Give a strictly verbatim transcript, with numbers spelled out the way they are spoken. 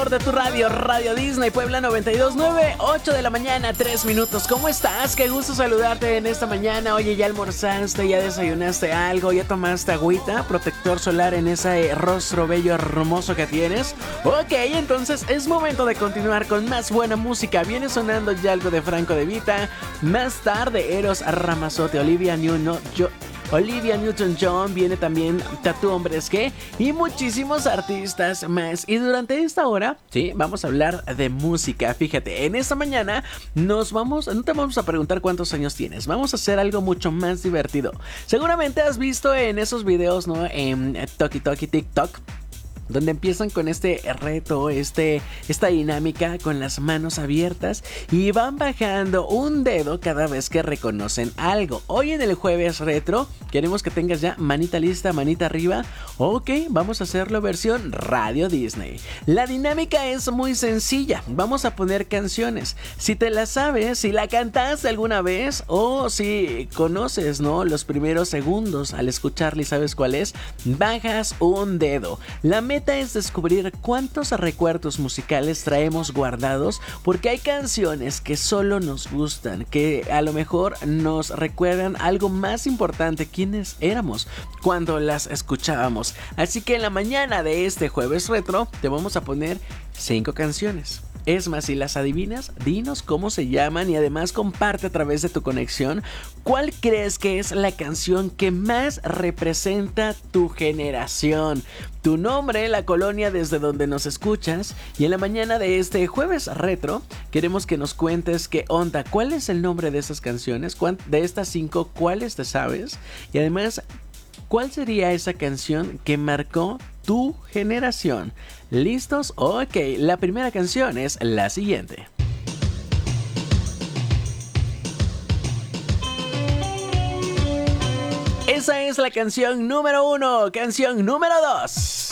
mejor de tu radio, Radio Disney Puebla noventa y dos punto nueve, ocho de la mañana, tres minutos. ¿Cómo estás? Qué gusto saludarte en esta mañana. Oye, ¿ya almorzaste? ¿Ya desayunaste algo? ¿Ya tomaste agüita? Protector solar en ese rostro bello hermoso que tienes. Ok, entonces es momento de continuar con más buena música. Viene sonando ya algo de Franco De Vita. Más tarde, Eros Ramazzotti, Olivia Newton, yo... Olivia Newton-John, viene también Tatú Hombres G y muchísimos artistas más. Y durante esta hora, sí, vamos a hablar de música. Fíjate, en esta mañana nos vamos, no te vamos a preguntar cuántos años tienes, vamos a hacer algo mucho más divertido. Seguramente has visto en esos videos, ¿no? En Toki Toki TikTok, donde empiezan con este reto, este, esta dinámica con las manos abiertas y van bajando un dedo cada vez que reconocen algo. Hoy en el jueves retro queremos que tengas ya manita lista, manita arriba. Ok, vamos a hacerlo versión Radio Disney. La dinámica es muy sencilla. Vamos a poner canciones. Si te la sabes, si la cantaste alguna vez o si conoces, ¿no?, los primeros segundos al escucharla y sabes cuál es, bajas un dedo. La meta es descubrir cuántos recuerdos musicales traemos guardados, porque hay canciones que solo nos gustan, que a lo mejor nos recuerdan algo más importante, quiénes éramos cuando las escuchábamos. Así que en la mañana de este jueves retro te vamos a poner cinco canciones. Es más, si las adivinas, dinos cómo se llaman y además comparte a través de tu conexión cuál crees que es la canción que más representa tu generación, tu nombre, la colonia desde donde nos escuchas. Y en la mañana de este jueves retro queremos que nos cuentes qué onda, cuál es el nombre de esas canciones, de estas cinco, cuáles te sabes y además cuál sería esa canción que marcó tu generación. ¿Listos? Ok, la primera canción es la siguiente. Esa es la canción número uno. Canción número dos.